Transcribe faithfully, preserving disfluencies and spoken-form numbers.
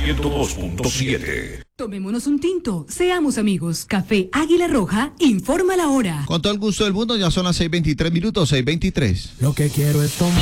ciento dos punto siete. Tomémonos un tinto, seamos amigos. Café Águila Roja, informa la hora. Con todo el gusto del mundo, ya son las seis veintitrés minutos, seis veintitrés. Lo que quiero es tomar.